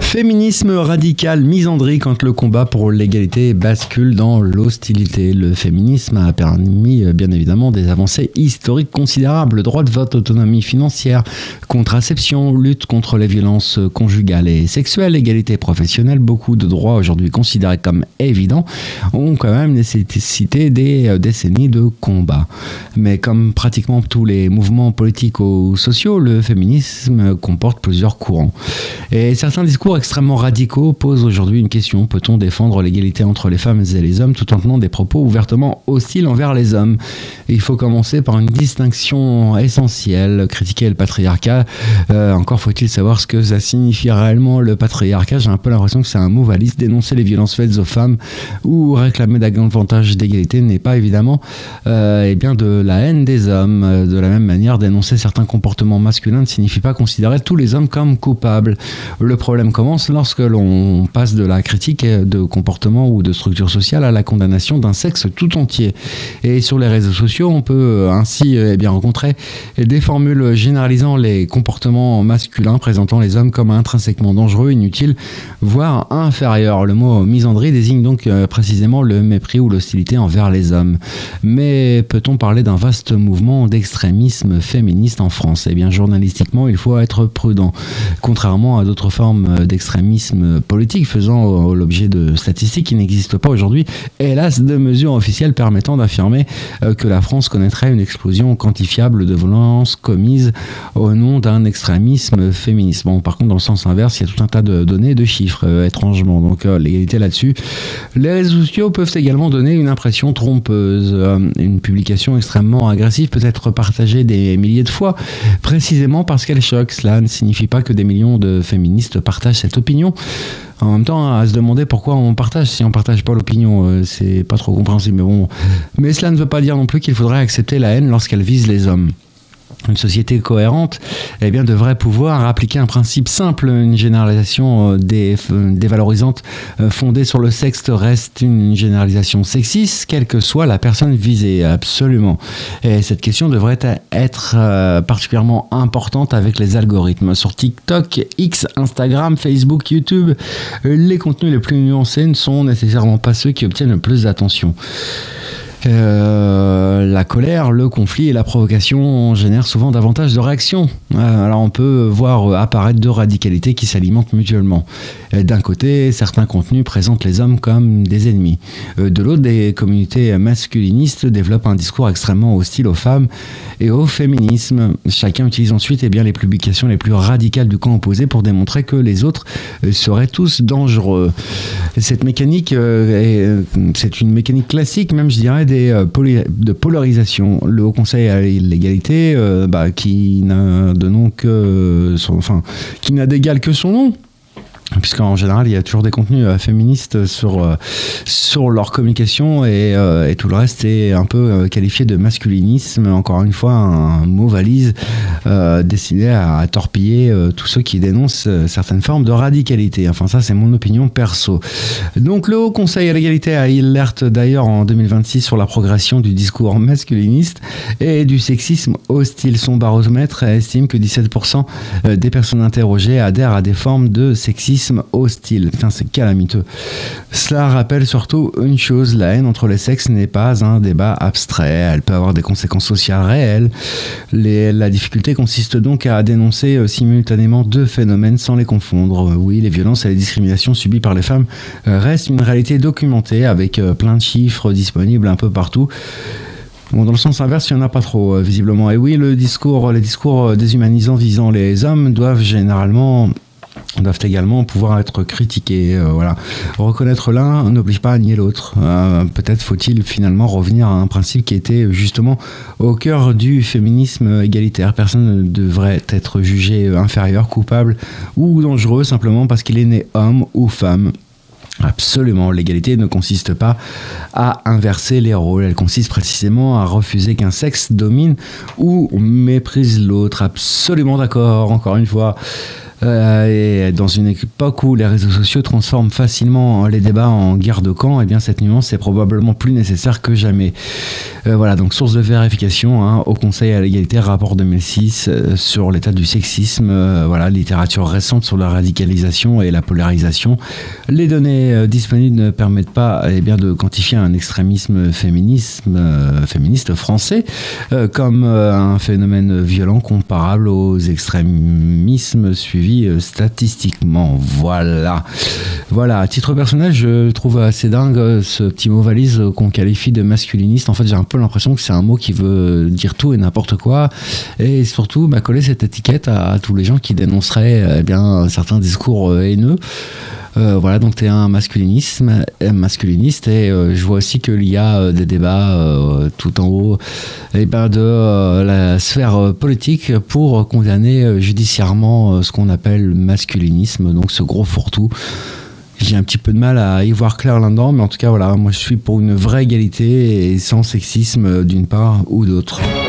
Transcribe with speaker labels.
Speaker 1: Féminisme radical, misandrie quand le combat pour l'égalité bascule dans l'hostilité. Le féminisme a permis bien évidemment des avancées historiques considérables. Droit de vote, autonomie financière, contraception, lutte contre les violences conjugales et sexuelles, égalité professionnelle. Beaucoup de droits aujourd'hui considérés comme évidents ont quand même nécessité des décennies de combat. Mais comme pratiquement tous les mouvements politiques ou sociaux, le féminisme comporte plusieurs courants. Et certains discours extrêmement radicaux posent aujourd'hui une question. Peut-on défendre l'égalité entre les femmes et les hommes tout en tenant des propos ouvertement hostiles envers les hommes ? Il faut commencer par une distinction essentielle. Critiquer le patriarcat, encore faut-il savoir ce que ça signifie réellement le patriarcat. J'ai un peu l'impression que c'est un mot valise. Dénoncer les violences faites aux femmes ou réclamer davantage d'égalité n'est pas évidemment de la haine des hommes. De la même manière, dénoncer certains comportements masculins ne signifie pas considérer tous les hommes comme coupables. Le problème commence lorsque l'on passe de la critique de comportement ou de structure sociale à la condamnation d'un sexe tout entier. Et sur les réseaux sociaux, on peut ainsi rencontrer des formules généralisant les comportements masculins, présentant les hommes comme intrinsèquement dangereux, inutiles, voire inférieurs. Le mot misandrie désigne donc précisément le mépris ou l'hostilité envers les hommes. Mais peut-on parler d'un vaste mouvement d'extrémisme féministe en France ? Journalistiquement, il faut être prudent. Contrairement à d'autres formes d'extrémisme politique faisant l'objet de statistiques, il n'existe pas aujourd'hui, hélas, de mesures officielles permettant d'affirmer que la France connaîtrait une explosion quantifiable de violences commises au nom d'un extrémisme féministe. Bon, par contre, dans le sens inverse, il y a tout un tas de données, de chiffres, étrangement. Donc, l'égalité là-dessus. Les réseaux sociaux peuvent également donner une impression trompeuse. Une publication extrêmement agressive peut être partagée des milliers de fois, précisément parce qu'elle choque. Cela ne signifie pas que des millions de féministes partagent cette opinion. En même temps, à se demander pourquoi on partage. Si on partage pas l'opinion, c'est pas trop compréhensible. Mais cela ne veut pas dire non plus qu'il faudrait accepter la haine lorsqu'elle vise les hommes. Une société cohérente devrait pouvoir appliquer un principe simple. Une généralisation dévalorisante fondée sur le sexe reste une généralisation sexiste, quelle que soit la personne visée, absolument. Et cette question devrait être particulièrement importante avec les algorithmes. Sur TikTok, X, Instagram, Facebook, YouTube, les contenus les plus nuancés ne sont nécessairement pas ceux qui obtiennent le plus d'attention. La colère, le conflit et la provocation génèrent souvent davantage de réactions. Alors on peut voir apparaître deux radicalités qui s'alimentent mutuellement. D'un côté, certains contenus présentent les hommes comme des ennemis. De l'autre, des communautés masculinistes développent un discours extrêmement hostile aux femmes et au féminisme. Chacun utilise ensuite les publications les plus radicales du camp opposé pour démontrer que les autres seraient tous dangereux. Cette mécanique, c'est une mécanique classique, même je dirais, de polarisation. Le Haut Conseil à l'égalité, qui n'a de nom que qui n'a d'égal que son nom. Puisqu'en général, il y a toujours des contenus féministes sur leur communication et tout le reste est un peu qualifié de masculinisme. Encore une fois, un mot valise destiné à torpiller tous ceux qui dénoncent certaines formes de radicalité. Enfin, ça, c'est mon opinion perso. Donc, le Haut Conseil à l'égalité alerte d'ailleurs en 2026 sur la progression du discours masculiniste et du sexisme hostile. Son baromètre estime que 17% des personnes interrogées adhèrent à des formes de sexisme hostile. Putain, c'est calamiteux. Cela rappelle surtout une chose, la haine entre les sexes n'est pas un débat abstrait, elle peut avoir des conséquences sociales réelles. La difficulté consiste donc à dénoncer simultanément deux phénomènes sans les confondre. Oui, les violences et les discriminations subies par les femmes restent une réalité documentée avec plein de chiffres disponibles un peu partout. Bon, dans le sens inverse, il n'y en a pas trop, visiblement. Et oui, les discours déshumanisants visant les hommes doivent également pouvoir être critiqués. Reconnaître l'un n'oblige pas à nier l'autre. Peut-être faut-il finalement revenir à un principe qui était justement au cœur du féminisme égalitaire. Personne ne devrait être jugé inférieur, coupable ou dangereux simplement parce qu'il est né homme ou femme. Absolument, l'égalité ne consiste pas à inverser les rôles, elle consiste précisément à refuser qu'un sexe domine ou méprise l'autre. Absolument d'accord, encore une fois. Et dans une époque où les réseaux sociaux transforment facilement les débats en guerre de camp, eh bien cette nuance est probablement plus nécessaire que jamais. Voilà, donc source de vérification, au Conseil à l'égalité, rapport 2006 sur l'état du sexisme, voilà, littérature récente sur la radicalisation et la polarisation. Les données disponibles ne permettent pas de quantifier un extrémisme féministe français comme un phénomène violent comparable aux extrémismes suivis statistiquement. Voilà. À titre personnel, je trouve assez dingue ce petit mot valise qu'on qualifie de masculiniste. En fait, j'ai un peu l'impression que c'est un mot qui veut dire tout et n'importe quoi, et surtout coller cette étiquette à tous les gens qui dénonceraient certains discours haineux. Voilà, donc tu es un masculiniste et je vois aussi qu'il y a des débats tout en haut de la sphère politique pour condamner judiciairement ce qu'on appelle le masculinisme, donc ce gros fourre-tout. J'ai un petit peu de mal à y voir clair là-dedans, mais en tout cas, voilà, moi je suis pour une vraie égalité et sans sexisme d'une part ou d'autre.